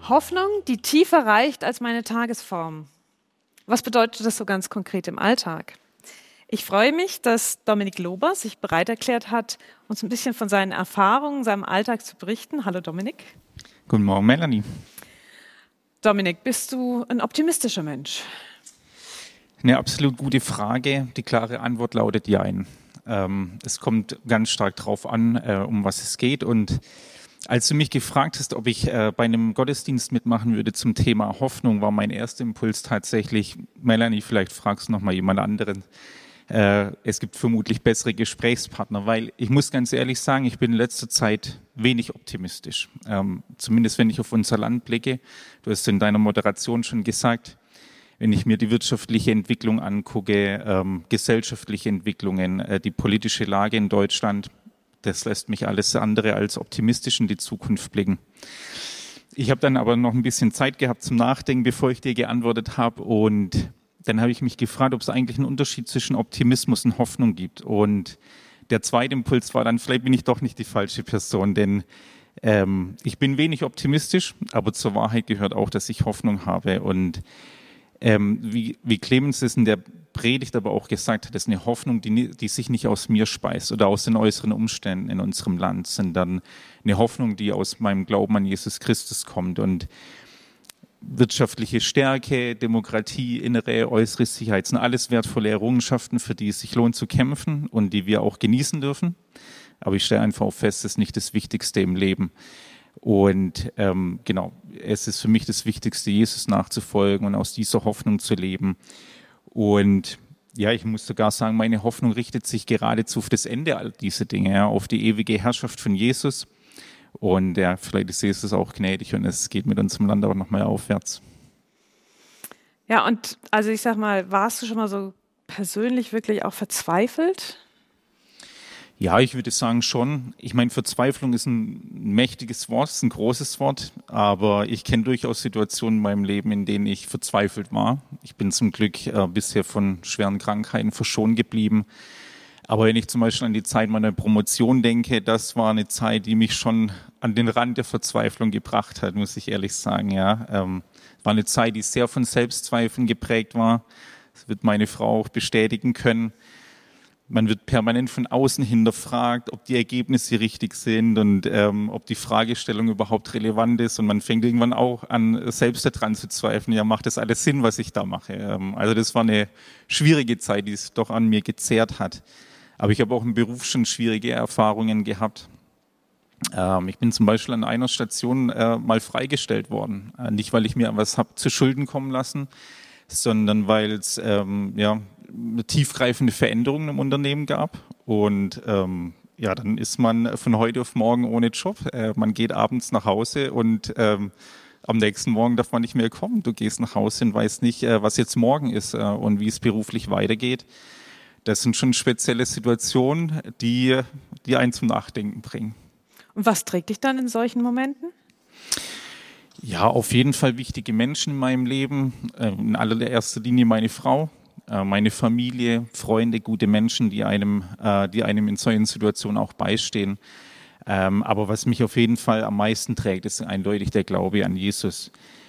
Hoffnung, die tiefer reicht als meine Tagesform. Was bedeutet das so ganz konkret im Alltag? Ich freue mich, dass Dominik Lober sich bereit erklärt hat, uns ein bisschen von seinen Erfahrungen, seinem Alltag zu berichten. Hallo Dominik. Guten Morgen, Melanie. Dominik, bist du ein optimistischer Mensch? Eine absolut gute Frage. Die klare Antwort lautet Jein. Es kommt ganz stark darauf an, um was es geht. Und als du mich gefragt hast, ob ich bei einem Gottesdienst mitmachen würde zum Thema Hoffnung, war mein erster Impuls tatsächlich, Melanie, vielleicht fragst du noch mal jemand anderen. Es gibt vermutlich bessere Gesprächspartner, weil ich muss ganz ehrlich sagen, ich bin in letzter Zeit wenig optimistisch. Zumindest wenn ich auf unser Land blicke. Du hast in deiner Moderation schon gesagt, wenn ich mir die wirtschaftliche Entwicklung angucke, gesellschaftliche Entwicklungen, die politische Lage in Deutschland, das lässt mich alles andere als optimistisch in die Zukunft blicken. Ich habe dann aber noch ein bisschen Zeit gehabt zum Nachdenken, bevor ich dir geantwortet habe. Und dann habe ich mich gefragt, ob es eigentlich einen Unterschied zwischen Optimismus und Hoffnung gibt. Und der zweite Impuls war dann, vielleicht bin ich doch nicht die falsche Person, denn ich bin wenig optimistisch, aber zur Wahrheit gehört auch, dass ich Hoffnung habe. Und wie Clemens es in der Predigt aber auch gesagt hat, das ist eine Hoffnung, die sich nicht aus mir speist oder aus den äußeren Umständen in unserem Land, sondern eine Hoffnung, die aus meinem Glauben an Jesus Christus kommt. Und wirtschaftliche Stärke, Demokratie, innere, äußere Sicherheit sind alles wertvolle Errungenschaften, für die es sich lohnt zu kämpfen und die wir auch genießen dürfen. Aber ich stelle einfach auch fest, das ist nicht das Wichtigste im Leben. Und genau, es ist für mich das Wichtigste, Jesus nachzufolgen und aus dieser Hoffnung zu leben. Und ja, ich muss sogar sagen, meine Hoffnung richtet sich geradezu auf das Ende all dieser Dinge, ja, auf die ewige Herrschaft von Jesus. Und ja, vielleicht ist Jesus auch gnädig und es geht mit unserem Land aber nochmal aufwärts. Ja, und also ich sag mal, warst du schon mal so persönlich wirklich auch verzweifelt? Ja, ich würde sagen schon. Ich meine, Verzweiflung ist ein mächtiges Wort, ist ein großes Wort, aber ich kenne durchaus Situationen in meinem Leben, in denen ich verzweifelt war. Ich bin zum Glück bisher von schweren Krankheiten verschont geblieben. Aber wenn ich zum Beispiel an die Zeit meiner Promotion denke, das war eine Zeit, die mich schon an den Rand der Verzweiflung gebracht hat, muss ich ehrlich sagen. Ja, war eine Zeit, die sehr von Selbstzweifeln geprägt war. Das wird meine Frau auch bestätigen können. Man wird permanent von außen hinterfragt, ob die Ergebnisse richtig sind und ob die Fragestellung überhaupt relevant ist. Und man fängt irgendwann auch an, selbst daran zu zweifeln, ja, macht das alles Sinn, was ich da mache? Also das war eine schwierige Zeit, die es doch an mir gezehrt hat. Aber ich habe auch im Beruf schon schwierige Erfahrungen gehabt. Ich bin zum Beispiel an einer Station mal freigestellt worden. Nicht, weil ich mir was habe zu Schulden kommen lassen, sondern weil es tiefgreifende Veränderungen im Unternehmen gab. Und dann ist man von heute auf morgen ohne Job. Man geht abends nach Hause und am nächsten Morgen darf man nicht mehr kommen. Du gehst nach Hause und weißt nicht, was jetzt morgen ist und wie es beruflich weitergeht. Das sind schon spezielle Situationen, die einen zum Nachdenken bringen. Und was trägt dich dann in solchen Momenten? Ja, auf jeden Fall wichtige Menschen in meinem Leben. In allererster Linie meine Frau, meine Familie, Freunde, gute Menschen, die einem in solchen Situationen auch beistehen. Aber was mich auf jeden Fall am meisten trägt, ist eindeutig der Glaube an Jesus.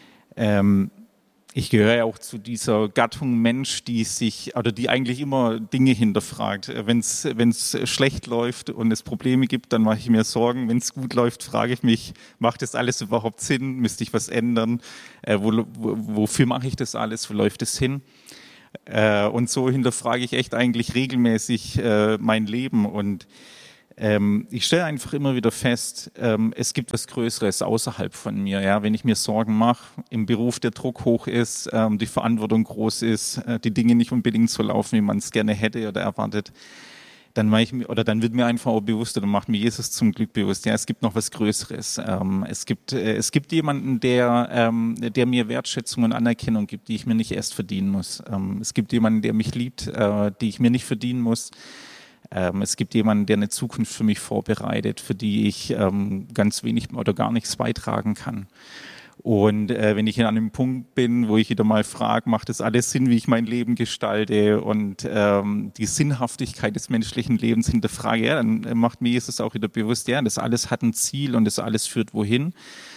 Ich gehöre ja auch zu dieser Gattung Mensch, die eigentlich immer Dinge hinterfragt. Wenn es schlecht läuft und es Probleme gibt, dann mache ich mir Sorgen. Wenn es gut läuft, frage ich mich, macht das alles überhaupt Sinn? Müsste ich was ändern? Wofür mache ich das alles? Wo läuft es hin? Und so hinterfrage ich echt eigentlich regelmäßig mein Leben. Und ich stelle einfach immer wieder fest, es gibt was Größeres außerhalb von mir. Ja? Wenn ich mir Sorgen mache, im Beruf der Druck hoch ist, die Verantwortung groß ist, die Dinge nicht unbedingt so laufen, wie man es gerne hätte oder erwartet, dann wird mir einfach auch bewusst oder macht mir Jesus zum Glück bewusst, ja, es gibt noch was Größeres. Es gibt jemanden, der mir Wertschätzung und Anerkennung gibt, die ich mir nicht erst verdienen muss. Es gibt jemanden, der mich liebt, die ich mir nicht verdienen muss. Es gibt jemanden, der eine Zukunft für mich vorbereitet, für die ich ganz wenig oder gar nichts beitragen kann. Und wenn ich an einem Punkt bin, wo ich wieder mal frage, macht das alles Sinn, wie ich mein Leben gestalte und die Sinnhaftigkeit des menschlichen Lebens hinterfrage, ja, dann macht mir Jesus auch wieder bewusst, ja, das alles hat ein Ziel und das alles führt wohin.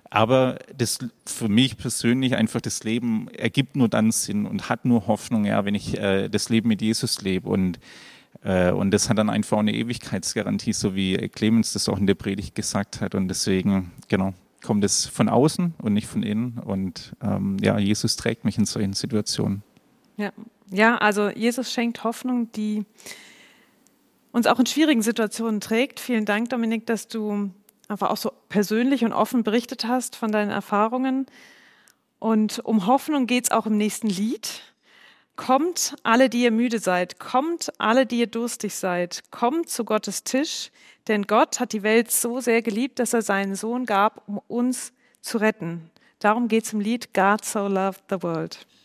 Aber das für mich persönlich einfach das Leben ergibt nur dann Sinn und hat nur Hoffnung, ja, wenn ich das Leben mit Jesus lebe. Und das hat dann einfach auch eine Ewigkeitsgarantie, so wie Clemens das auch in der Predigt gesagt hat. Und deswegen, genau, kommt es von außen und nicht von innen. Und ja, Jesus trägt mich in solchen Situationen. Ja. Ja, also Jesus schenkt Hoffnung, die uns auch in schwierigen Situationen trägt. Vielen Dank, Dominik, dass du einfach auch so persönlich und offen berichtet hast von deinen Erfahrungen. Und um Hoffnung geht es auch im nächsten Lied. Kommt alle, die ihr müde seid, kommt alle, die ihr durstig seid, kommt zu Gottes Tisch, denn Gott hat die Welt so sehr geliebt, dass er seinen Sohn gab, um uns zu retten. Darum geht es im Lied God so loved the world.